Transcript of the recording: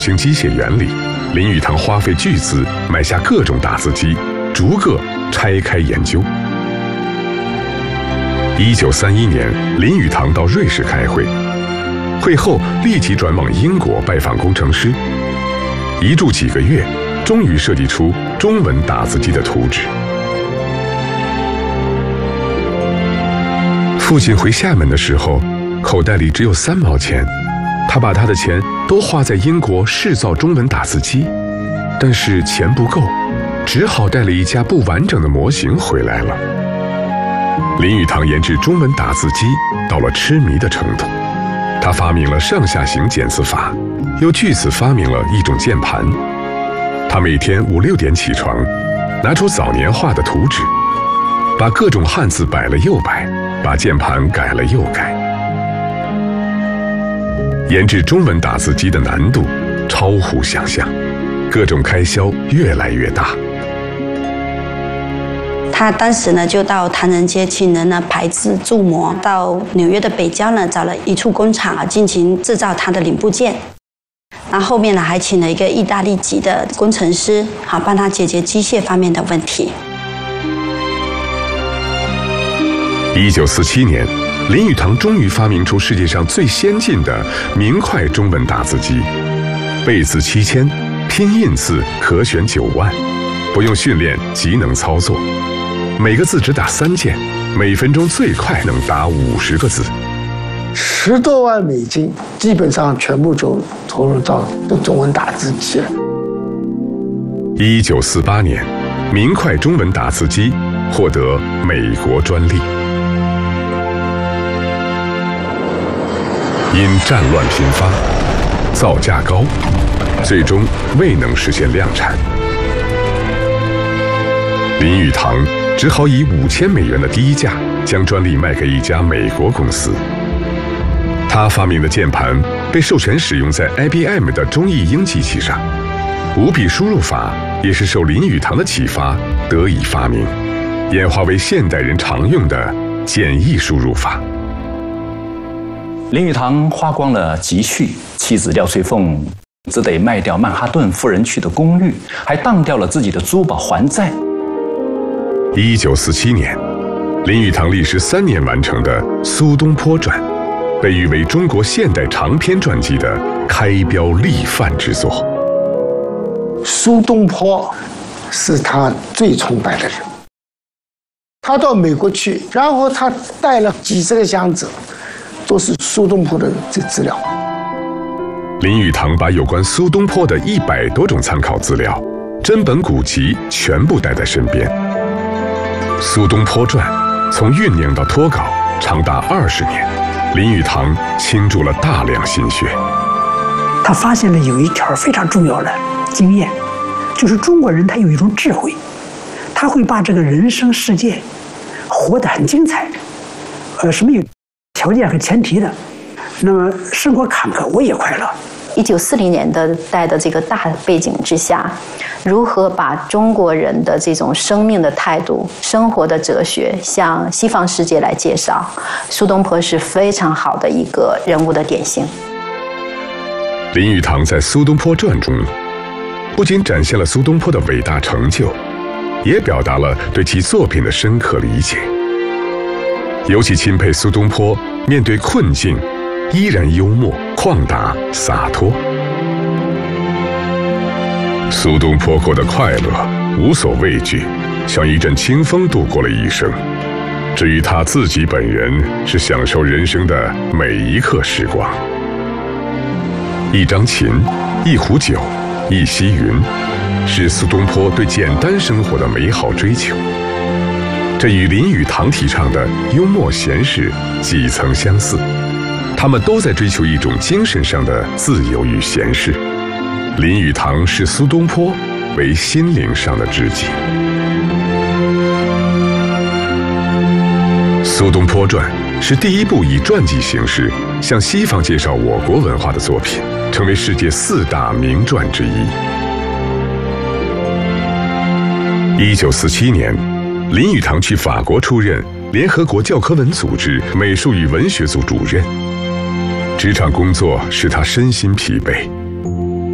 经机械原理，林语堂花费巨资买下各种打字机，逐个拆开研究。1931年，林语堂到瑞士开会，会后立即转往英国拜访工程师，一住几个月，终于设计出中文打字机的图纸。父亲回厦门的时候，口袋里只有3毛钱，他把他的钱都花在英国试造中文打字机，但是钱不够，只好带了一架不完整的模型回来了。林语堂研制中文打字机到了痴迷的程度，他发明了上下行检字法，又据此发明了一种键盘。他每天5、6点起床，拿出早年画的图纸，把各种汉字摆了又摆，把键盘改了又改。研制中文打字机的难度超乎想象，各种开销越来越大。 他当时呢就到唐人街请人呢排字铸模，到纽约的北郊呢找了一处工厂进行制造它的零部件。那后面呢还请了一个意大利籍的工程师，帮他解决机械方面的问题。 1947年，林语堂终于发明出世界上最先进的明快中文打字机，背字7000，拼印字可选9万，不用训练即能操作，每个字只打3键，每分钟最快能打50个字。 10多万美金，基本上全部就投入到中文打字机了。 1948年，明快中文打字机获得美国专利。因战乱频发，造价高，最终未能实现量产。林语堂只好以5000美元的低价将专利卖给一家美国公司。他发明的键盘被授权使用在 IBM 的中译英机器上，五笔输入法也是受林语堂的启发得以发明，演化为现代人常用的简易输入法。 林语堂花光了积蓄，妻子廖翠凤只得卖掉曼哈顿富人区的公寓，还当掉了自己的珠宝还债。 1947年，林语堂历时3年完成的《苏东坡传》，被誉为中国现代长篇传记的开标立范之作。 苏东坡是他最崇拜的人，他到美国去，然后他带了几10个箱子，都是苏东坡的资料。 林语堂把有关苏东坡的100多种参考资料、真本古籍全部带在身边。《苏东坡传》从酝酿到脱稿长达20年，林语堂倾注了大量心血。 他发现了有一条非常重要的经验，就是中国人他有一种智慧，他会把这个人生世界活得很精彩，是没有条件和前提的。那么生活坎坷，我也快乐。 1940年代的这个大背景之下，如何把中国人的这种生命的态度、生活的哲学向西方世界来介绍，苏东坡是非常好的一个人物的典型。 林语堂在《苏东坡传》中，不仅展现了苏东坡的伟大成就，也表达了对其作品的深刻理解。尤其钦佩苏东坡面对困境依然幽默、旷达、洒脱。苏东坡过得快乐，无所畏惧，像一阵清风度过了一生。至于他自己本人，是享受人生的每一刻时光。一张琴，一壶酒，一溪云，是苏东坡对简单生活的美好追求。这与林语堂提倡的幽默闲适几曾相似，他们都在追求一种精神上的自由与闲适。林语堂视苏东坡为心灵上的知己。《苏东坡传》是第一部以传记形式向西方介绍我国文化的作品，成为世界4大名传之一。1947年，林语堂去法国出任联合国教科文组织美术与文学组主任。职场工作使他身心疲惫，